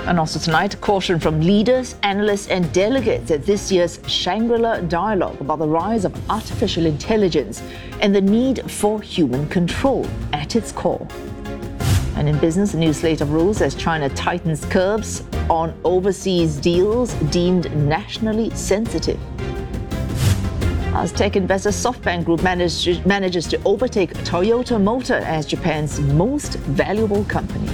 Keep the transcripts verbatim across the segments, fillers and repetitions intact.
And also tonight, caution from leaders, analysts and delegates at this year's Shangri-La Dialogue about the rise of artificial intelligence and the need for human control at its core. And in business, a new slate of rules as China tightens curbs on overseas deals deemed nationally sensitive. As tech investor SoftBank Group manage, manages to overtake Toyota Motor as Japan's most valuable company.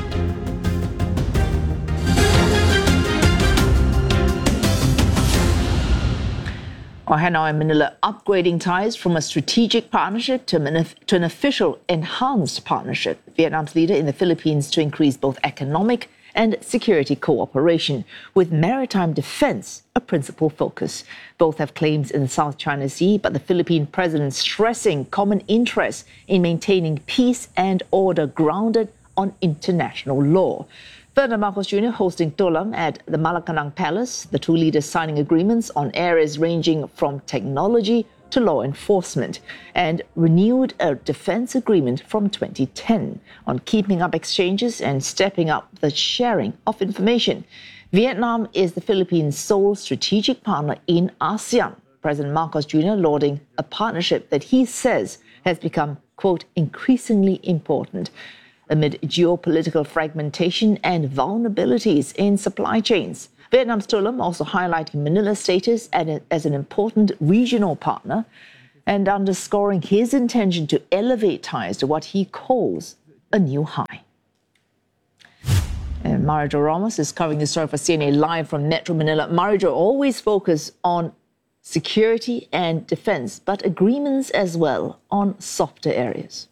Or Hanoi and Manila upgrading ties from a strategic partnership to an, to an official enhanced partnership. Vietnam's leader in the Philippines to increase both economic and security cooperation, with maritime defense a principal focus. Both have claims in the South China Sea, but the Philippine president stressing common interests in maintaining peace and order grounded on international law. Ferdinand Marcos Junior hosting Tulam at the Malacanang Palace, the two leaders signing agreements on areas ranging from technology to law enforcement, and renewed a defense agreement from twenty ten on keeping up exchanges and stepping up the sharing of information. Vietnam is the Philippines' sole strategic partner in ASEAN. President Marcos Junior lauding a partnership that he says has become, quote, increasingly important amid geopolitical fragmentation and vulnerabilities in supply chains. Vietnam's Tulam also highlighting Manila's status as an important regional partner and underscoring his intention to elevate ties to what he calls a new high. And Marijo Ramos is covering this story for C N A live from Metro Manila. Marijo, always focus on security and defense, but agreements as well on softer areas.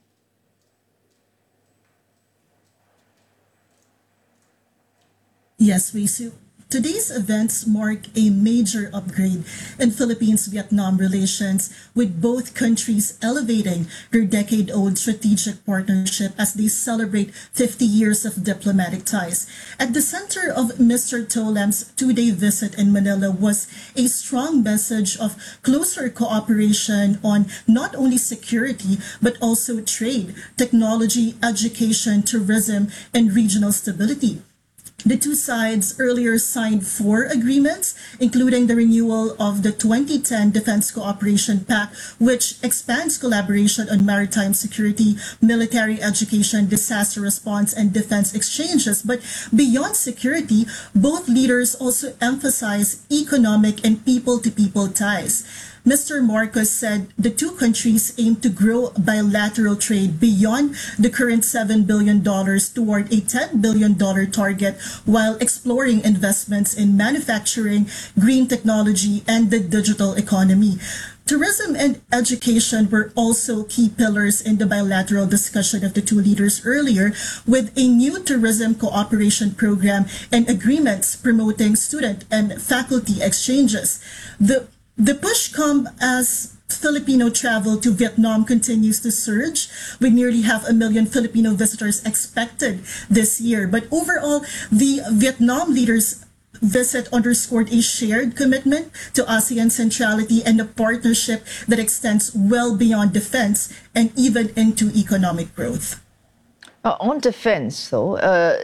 Yes, Risu. Today's events mark a major upgrade in Philippines-Vietnam relations, with both countries elevating their decade-old strategic partnership as they celebrate fifty years of diplomatic ties. At the center of Mister Tolam's two-day visit in Manila was a strong message of closer cooperation on not only security, but also trade, technology, education, tourism, and regional stability. The two sides earlier signed four agreements, including the renewal of the twenty ten Defense Cooperation Pact, which expands collaboration on maritime security, military education, disaster response, and defense exchanges. But beyond security, both leaders also emphasize economic and people-to-people ties. Mister Marcos said the two countries aim to grow bilateral trade beyond the current seven billion dollars toward a ten billion dollars target, while exploring investments in manufacturing, green technology, and the digital economy. Tourism and education were also key pillars in the bilateral discussion of the two leaders earlier, with a new tourism cooperation program and agreements promoting student and faculty exchanges. The The push comes as Filipino travel to Vietnam continues to surge, with nearly half a million Filipino visitors expected this year. But overall, the Vietnam leaders' visit underscored a shared commitment to ASEAN centrality and a partnership that extends well beyond defense and even into economic growth. Uh, on defense, though, uh,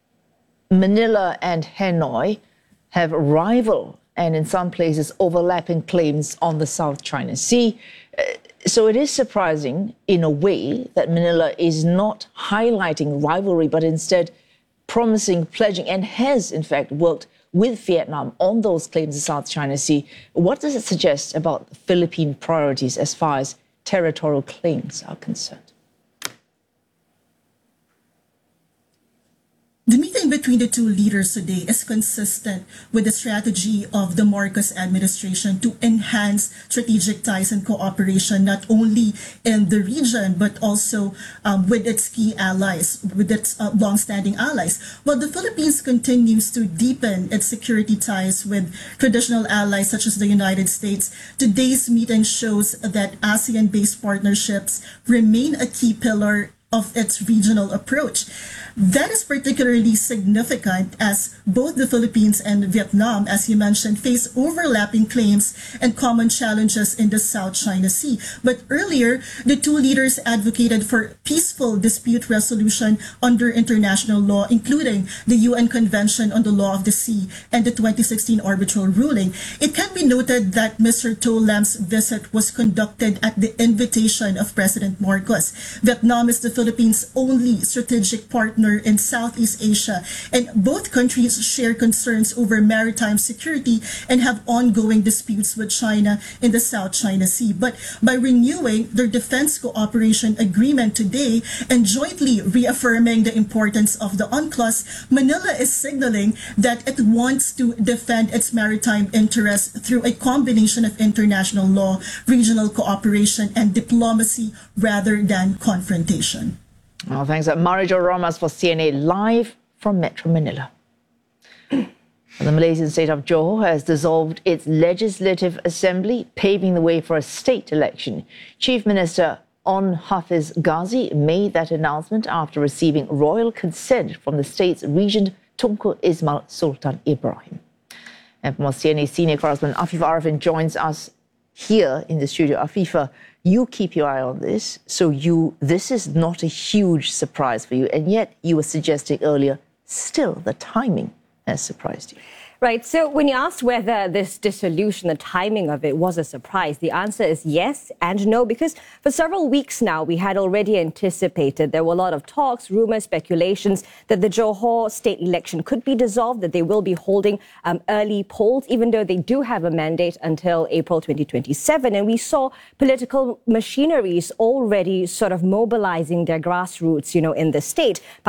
Manila and Hanoi have rival and in some places overlapping claims on the South China Sea. Uh, so it is surprising in a way that Manila is not highlighting rivalry, but instead promising, pledging, and has in fact worked with Vietnam on those claims in the South China Sea. What does it suggest about Philippine priorities as far as territorial claims are concerned? The meeting between the two leaders today is consistent with the strategy of the Marcos administration to enhance strategic ties and cooperation, not only in the region, but also um, with its key allies, with its uh, long-standing allies. While the Philippines continues to deepen its security ties with traditional allies such as the United States, today's meeting shows that ASEAN-based partnerships remain a key pillar of its regional approach. That is particularly significant as both the Philippines and Vietnam, as you mentioned, face overlapping claims and common challenges in the South China Sea. But earlier, the two leaders advocated for peaceful dispute resolution under international law, including the U N Convention on the Law of the Sea and the twenty sixteen arbitral ruling. It can be noted that Mister To Lam's visit was conducted at the invitation of President Marcos. Vietnam is the Philippines' only strategic partner in Southeast Asia, and both countries share concerns over maritime security and have ongoing disputes with China in the South China Sea. But by renewing their defense cooperation agreement today and jointly reaffirming the importance of the UNCLOS, Manila is signaling that it wants to defend its maritime interests through a combination of international law, regional cooperation, and diplomacy rather than confrontation. Well, thanks, Marijo Romas for C N A Live from Metro Manila. The Malaysian state of Johor has dissolved its legislative assembly, paving the way for a state election. Chief Minister On Hafiz Ghazi made that announcement after receiving royal consent from the state's regent, Tunku Ismail Sultan Ibrahim. And from our C N A senior correspondent Afifa Arifin joins us here in the studio. Afifa, you keep your eye on this, so you this is not a huge surprise for you, and yet you were suggesting earlier, still the timing has surprised you. Right. So when you asked whether this dissolution, the timing of it was a surprise, the answer is yes and no, because for several weeks now, we had already anticipated there were a lot of talks, rumors, speculations that the Johor state election could be dissolved, that they will be holding um, early polls, even though they do have a mandate until April twenty twenty-seven. And we saw political machineries already sort of mobilizing their grassroots, you know, in the state.